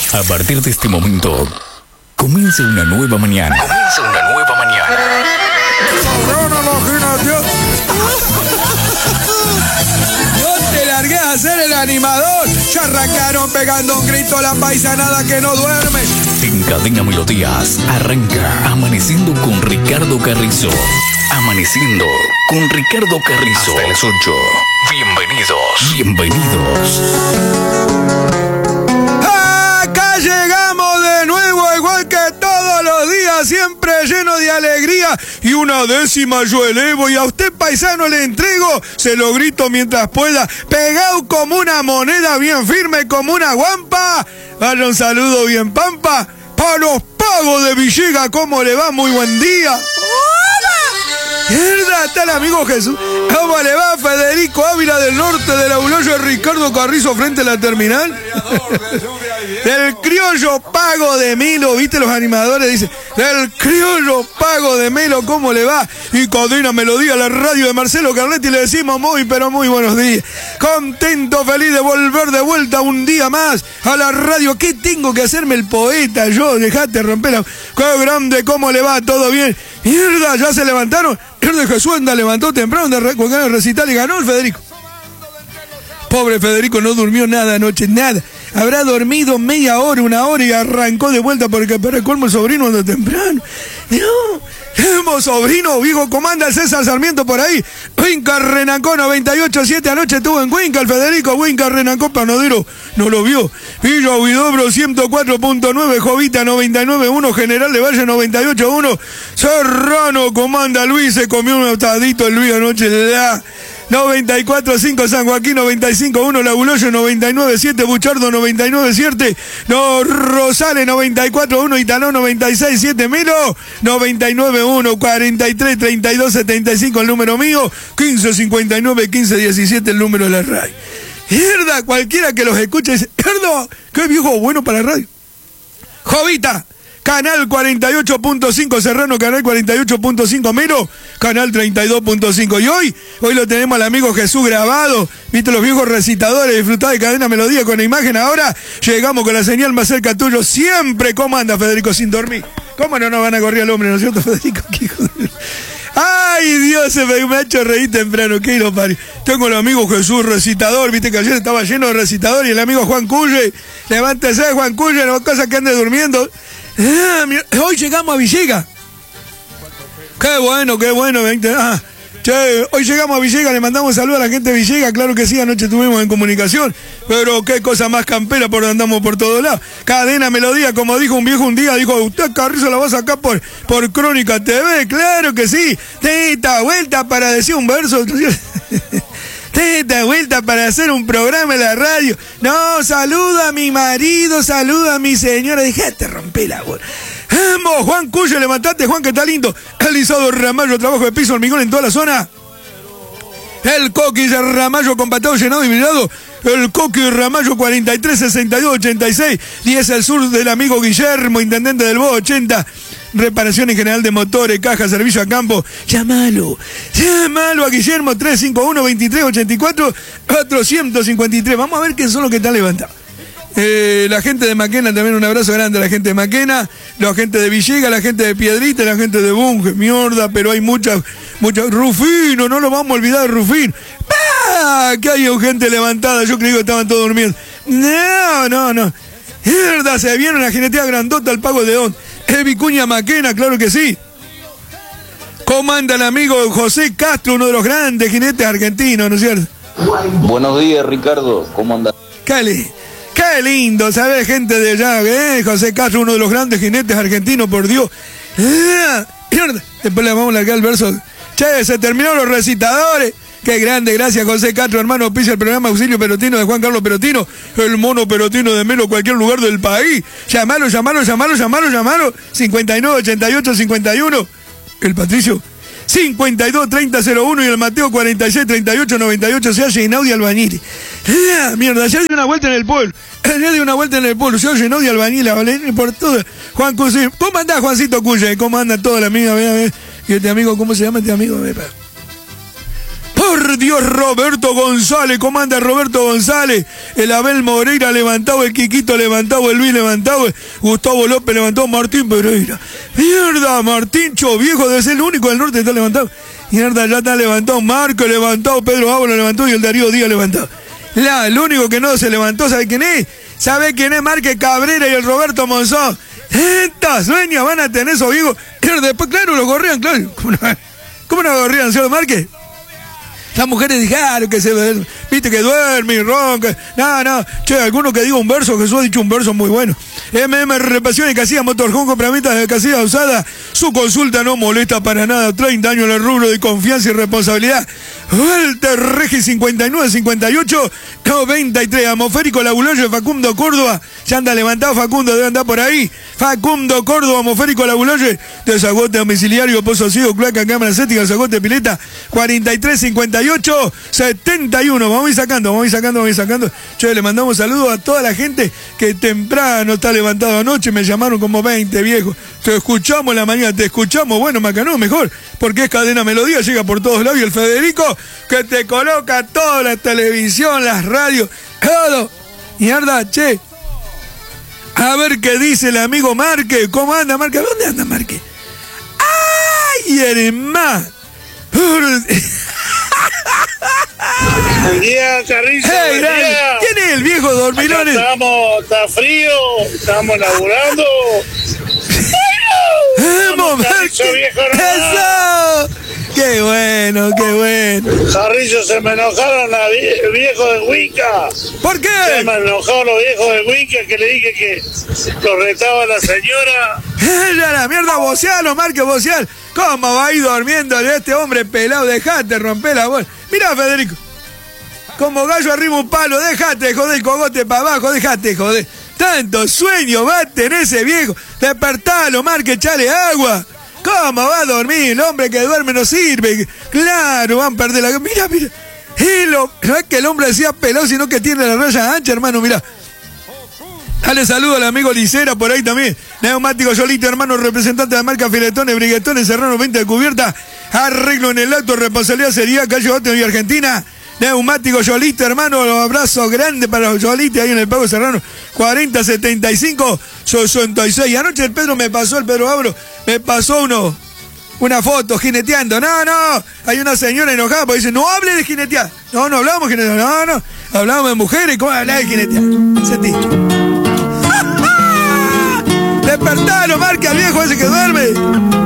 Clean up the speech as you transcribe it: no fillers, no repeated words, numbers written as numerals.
A partir de este momento, comienza una nueva mañana. Yo te largué a hacer el animador. Ya arrancaron pegando un grito a la paisanada que no duerme. En Cadena Melodías arranca Amaneciendo con Ricardo Carrizo. Amaneciendo con Ricardo Carrizo. Hasta las 8. Bienvenidos. Acá llegamos de nuevo, igual que todos los días, siempre lleno de alegría. Y una décima yo elevo, y a usted, paisano, le entrego. Se lo grito mientras pueda, pegado como una moneda, bien firme como una guampa. Vaya un saludo bien pampa para los pagos de Villegas. ¿Cómo le va? Muy buen día. Mierda, está el amigo Jesús. ¿Cómo le va, Federico Ávila del norte del Auloyo Ricardo Carrizo frente a la terminal? Del criollo pago de Melo, ¿viste los animadores? Dice, del criollo pago de Melo, ¿cómo le va? Y Cadena Melodía, la radio de Marcelo Carletti, le decimos muy, pero muy buenos días. Contento, feliz de volver de vuelta un día más a la radio. ¿Qué tengo que hacerme el poeta yo? Dejate romper la... ¡Qué grande! ¿Cómo le va? ¿Todo bien? Mierda, ¿ya se levantaron? El de Jesús anda, levantó temprano de recital y ganó el Federico. Pobre Federico, no durmió nada anoche, nada. Habrá dormido media hora, una hora y arrancó de vuelta porque para el colmo el sobrino anda temprano. No, tenemos sobrino, viejo, comanda el César Sarmiento por ahí. Huinca Renancó 98.7, anoche estuvo en Huinca el Federico. Huinca Renancó, Panadero, no lo vio. Villa Huidobro 104.9, Jovita 99.1, General de Valle 98.1. Serrano comanda Luis, se comió un atadito el Luis anoche. 94.5 San Joaquín, 95.1 Laguloyo, 99.7 Buchardo, 99.7 Rosales, 94.1 Italó, 96.7 Milo, 99.1 43.32.75 el número mío, 15.59 15.17 el número de la radio. Mierda, cualquiera que los escuche dice, mierda, qué viejo bueno para la radio. Jovita, Canal 48.5 Serrano, Canal 48.5 Mero, Canal 32.5. Y hoy lo tenemos al amigo Jesús grabado. Viste los viejos recitadores, disfrutá de Cadena Melodía con la imagen. Ahora llegamos con la señal más cerca tuyo. Siempre, ¿cómo anda, Federico, sin dormir? ¿Cómo no nos van a correr al hombre, no es cierto, Federico? Ay, Dios, me ha hecho reír temprano, qué lo parió. Tengo el amigo Jesús recitador, viste que ayer estaba lleno de recitador, y el amigo Juan Cuye. Levántese, Juan Cuye, no cosa que ande durmiendo. Hoy llegamos a Villegas. Qué bueno. Hoy llegamos a Villegas, le mandamos saludos a la gente de Villegas. Claro que sí, anoche estuvimos en comunicación. Pero qué cosa más campera, por andamos por todos lados. Cadena Melodía, como dijo un viejo un día, dijo, usted Carrizo la va a sacar por Crónica TV. Claro que sí. Teta vuelta para decir un verso. Teta vuelta para hacer un programa en la radio. No, saluda a mi marido, saluda a mi señora. Dejate romper la bola. Vamos, Juan Cuyo, levantate, Juan, que está lindo. Alisado Ramallo, trabajo de piso, hormigón en toda la zona. El Coqui de Ramallo compactado, llenado y brillado. El Coqui Ramallo 43 62 86 10 al sur del amigo Guillermo, intendente del Bo 80. Reparación en general de motores, caja, servicio a campo. Llámalo a Guillermo 351 23 84 453. Vamos a ver quién son los que están levantados. La gente de Maquena, también un abrazo grande a la gente de Maquena, la gente de Villegas, la gente de Piedrita, la gente de Bunge, mierda, pero hay muchas, Rufino, no nos vamos a olvidar de Rufino. Que hay gente levantada, yo creí que estaban todos durmiendo. No. Mierda, se viene una jinetea grandota al Pago de León. Vicuña Maquena, claro que sí. Comanda el amigo José Castro, uno de los grandes jinetes argentinos, ¿no es cierto? Buenos días, Ricardo, ¿cómo andás? Qué lindo, ¿sabes? Gente de allá, José Castro, uno de los grandes jinetes argentinos, por Dios. Después le vamos a largar el verso. Che, se terminaron los recitadores. Qué grande, gracias José Castro, hermano, pisa el programa Auxilio Perotino de Juan Carlos Perotino, el mono Perotino de Melo, cualquier lugar del país. Llamalo. 59 88 51. El Patricio 52 30 01 y el Mateo 46 38 98 se hace Inaudi Albañil. Mierda, ayer di una vuelta en el pueblo. Se oye Inaudi Albañil, por todo. Juan Cusi, ¿cómo andás, Juancito Cuye? ¿Cómo anda toda la amiga? Y este amigo, ¿cómo se llama este amigo? Por Dios, Roberto González, ¿cómo anda Roberto González? El Abel Moreira levantado, el Quiquito levantado, el Luis levantado, Gustavo López levantado, Martín Pereira. Mierda, Martíncho, viejo, debe ser el único del norte que está levantado. Mierda, ya está levantado, Marco levantado, Pedro Ábalo levantó y el Darío Díaz levantado. El único que no se levantó, ¿sabe quién es? ¿Sabe quién es? Marque Cabrera y el Roberto Monzón. Estas sueñas van a tener esos viejos. Después, claro, lo corrían, claro. ¿Cómo no corrían, señor Márquez? Las mujeres dijeron que viste que duerme y ronca. No. Che, alguno que diga un verso, Jesús ha dicho un verso muy bueno. Repasión y Casillas Motorhome, compraventa de Casillas usada. Su consulta no molesta para nada. 30 años en el rubro de confianza y responsabilidad. Walter Regi 5958 93. Atmosférico Labuloyo de Facundo Córdoba. Ya anda levantado Facundo, debe andar por ahí. Facundo Córdoba, Atmosférico Labuloyo. Desagote domiciliario, pozo ciego, cloaca, cámara cética, desagote pileta. 4358 71. Vamos a ir sacando. Che, le mandamos saludos a toda la gente que temprano está levantado anoche. Me llamaron como 20 viejos. Te escuchamos en la mañana, te escuchamos. Bueno, Macanó, mejor, porque es Cadena Melodía, llega por todos lados. Y el Federico, que te coloca toda la televisión, las radios, todo. Mierda, che. A ver qué dice el amigo Márquez. ¿Cómo anda, Márquez? ¿Dónde anda, Márquez? ¡Ay, hermano! Buen día, Carrizo. Hey, buen día. ¿Quién es el viejo dormilón? Está frío, estamos laburando. ¡Vamos, Carrizo, viejo, ¡eso! ¡Qué bueno! Carrizo, se me enojaron los viejos de Wicca. ¿Por qué? Se me enojaron los viejos de Wicca que le dije que lo retaba la señora. ¡Ya la mierda, bocealo, Márquez, boceal! ¿Cómo va a ir durmiendo este hombre pelado? Dejate romper la bola. Mirá, Federico. Como gallo arriba un palo, dejate joder el cogote para abajo, dejate joder. Tanto sueño va a tener ese viejo. Despertalo, Márquez, echale agua. ¿Cómo va a dormir? El hombre que duerme no sirve. Claro, van a perder la... Mira. No es que el hombre decía pelado, sino que tiene la raya ancha, hermano, mira. Dale saludo al amigo Licera por ahí también. Neumático Yolito, hermano, representante de la marca Filetones, Briguetones, Serrano 20 de cubierta. Arreglo en el auto, responsabilidad sería Calle Otto y Argentina. Neumático Yolito, hermano, los abrazos grandes para los Yolitos ahí en el Pago Serrano. 40 75 66. Anoche el Pedro Abro, me pasó una foto jineteando. No, hay una señora enojada porque dice, no hable de jinetear. No hablamos de jinetear. No, hablamos de mujeres. ¿Cómo hablar de jinetear? Sentí. Despertalo, Marque, al viejo ese que duerme.